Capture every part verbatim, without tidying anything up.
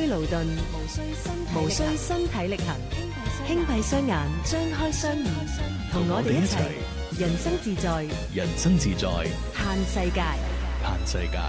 勞頓，無需身體力行，輕閉雙眼，張開雙耳，同我哋一齊人生自在， 人生自在， 嘆世界， 嘆世界。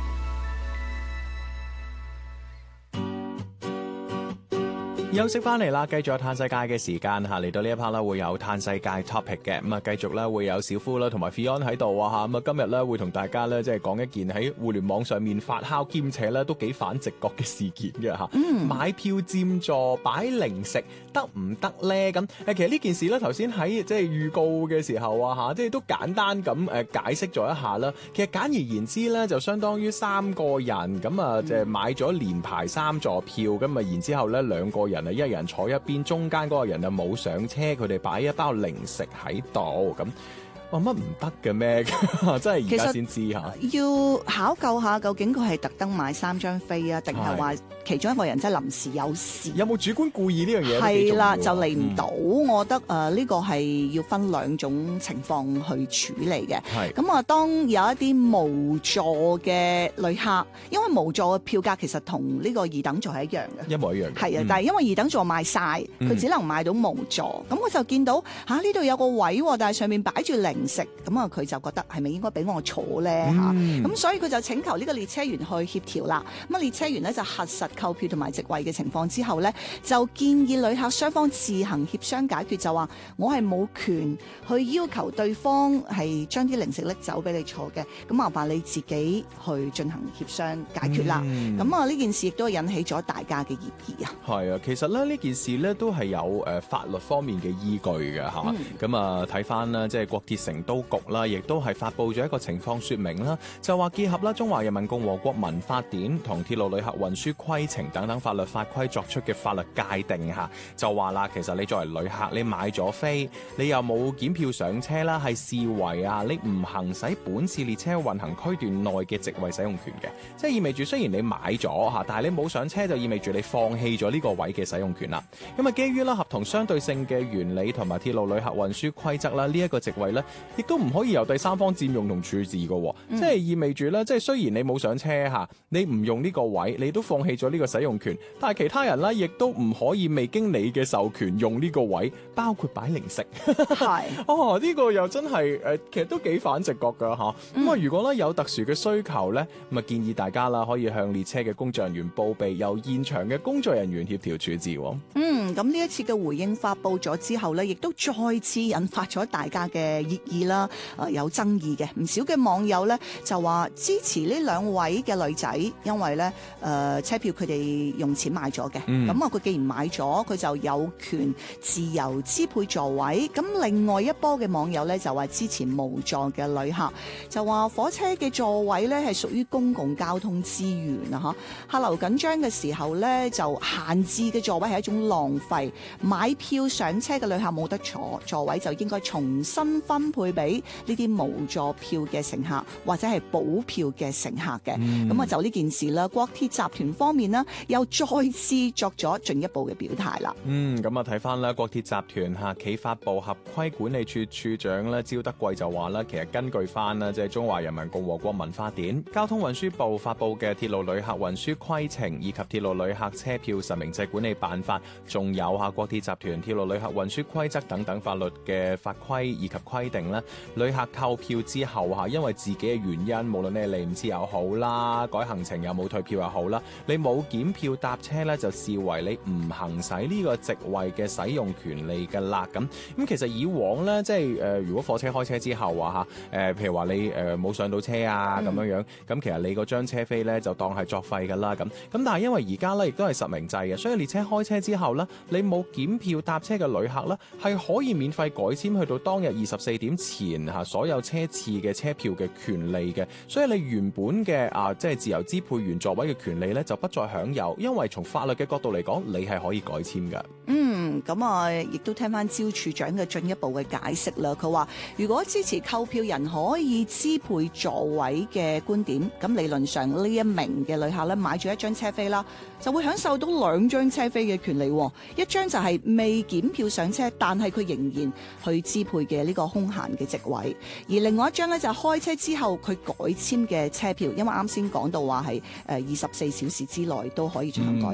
休息翻嚟啦，繼續有嘆世界嘅時間嚇，嚟到呢一 part 啦，會有嘆世界 topic 嘅，咁啊繼續咧會有小夫啦同埋 Fion 喺度啊嚇，咁啊今日咧會同大家咧即係講一件喺互聯網上面發酵兼且咧都幾反直覺嘅事件嘅嚇。嗯，買票佔座擺零食得唔得咧？咁誒其實呢件事咧頭先喺即係預告嘅時候啊嚇，即係都簡單咁誒解釋咗一下啦。其實簡而言之咧，就相當於三個人咁啊，就係買咗連排三座票，咁啊然之後咧兩個人。一人坐一邊，中間嗰個人就冇上車，佢哋擺一包零食喺度咁。話乜唔得嘅咩？真係而家先知嚇。 要考究下究竟佢係特登買三張飛啊，定係話其中一個人真係臨時有事？ 有冇主觀故意呢樣嘢？ 係啦，就嚟唔到。嗯、我覺得誒呢、呃呢個係要分兩種情況去處理嘅。係咁啊，當有一啲無座嘅旅客，因為無座嘅票價其實同呢個二等座係一樣嘅， 一模一樣。係啊、 嗯，但係因為二等座賣晒，佢、嗯、只能買到無座。咁我就見到嚇呢度有個位，但係上面擺住零。零食咁啊，佢就覺得係咪應該俾我坐咧嚇？咁、嗯、所以佢就請求呢個列車員去協調啦。咁啊，列車員咧就核實購票同埋席位嘅情況之後咧，就建議旅客雙方自行協商解決，就話我係冇權去要求對方係將啲零食拎走俾你坐嘅。咁麻煩你自己去進行協商解決啦。咁啊、嗯，呢件事亦都引起咗大家嘅熱議啊。係啊，其實咧呢件事咧都係有誒法律方面嘅依據嘅嚇。咁啊睇翻啦，即係國鐵成都局啦，亦都係發布咗一個情況說明啦，就話結合啦《中華人民共和國民法典》同《鐵路旅客運輸規程》等等法律法規作出嘅法律界定下，就話啦，其實你作為旅客，你買咗飛，你又冇檢票上車啦，係視為啊你唔行使本次列車運行區段內嘅席位使用權嘅，即係意味住雖然你買咗吓，但係你冇上車就意味住你放棄咗呢個位嘅使用權啦。咁啊，基於啦合同相對性嘅原理同埋鐵路旅客運輸規則啦，呢、這、一個席位咧，亦都唔可以由第三方佔用同處置嘅，嗯、即係意味住咧，即係雖然你冇上車嚇，你唔用呢個位，你都放棄咗呢個使用權，但係其他人咧，亦都唔可以未經你嘅授權用呢個位，包括擺零食。係哦，呢、呢個又真係誒，其實都幾反直覺㗎嚇。咁啊、嗯，如果咧有特殊嘅需求咧，咁啊建議大家啦，可以向列車嘅工作人員報備，由現場嘅工作人員協調處置。 嗯，咁呢一次嘅回應發布咗之後咧，亦都再次引發咗大家嘅熱議啦。誒、呃、有爭議嘅，唔少嘅網友咧就話支持呢兩位嘅女仔，因為咧誒、呃、車票佢哋用錢買咗嘅，咁啊佢既然買咗，佢就有權自由支配座位。咁另外一波嘅網友咧就話支持無座嘅旅客，就話火車嘅座位咧係屬於公共交通資源啊！嚇，客流緊張嘅時候咧就閒置嘅座位係一種浪費，買票上車嘅旅客冇得坐，座位就應該重新分配俾呢啲無座票嘅乘客或者係補票嘅乘客嘅。咁啊、嗯、就呢件事啦，國鐵集團方面呢又再次作咗進一步嘅表態啦。嗯，咁啊睇翻啦，國鐵集團嚇企發部合規管理處處長咧招德貴就話啦，其實根據翻啦即係中華人民共和國民法典、交通運輸部發布嘅鐵路旅客運輸規程以及鐵路旅客車票實名制管理辦法，仲有嚇國鐵集團鐵路旅客運輸規則等等法律嘅法規以及規定咧，旅客購票之後嚇，因為自己嘅原因，無論你係嚟唔切又好啦，改行程又冇退票又好啦，你冇檢票搭車咧，就視為你唔行使呢個席位嘅使用權利㗎啦。咁咁其實以往咧，即係誒、呃，如果火車開車之後啊嚇，誒、呃、譬如話你誒冇、呃、上到車啊咁樣樣，咁其實你嗰張車飛咧就當係作廢㗎啦。咁咁但係因為而家咧亦都係實名制嘅，所以列車開車之後咧，你冇檢票搭車嘅旅客咧係可以免費改簽去到當日二十四點前嚇所有車次嘅車票嘅權利嘅，所以你原本嘅啊即係自由支配原座位嘅權利咧就不再享有，因為從法律嘅角度嚟講，你係可以改簽㗎。嗯，咁啊，亦都聽翻招處長嘅進一步嘅解釋啦。佢話如果支持購票人可以支配座位嘅觀點，咁理論上呢一名嘅旅客咧買咗一張車飛啦，就會享受到兩張車飛嘅權利。一張就係未檢票上車，但係佢仍然去支配嘅呢個空閒嘅席位，而另外一張咧就係開車之後佢改簽嘅車票，因為啱先講到話係誒二十四小時之內都可以進行改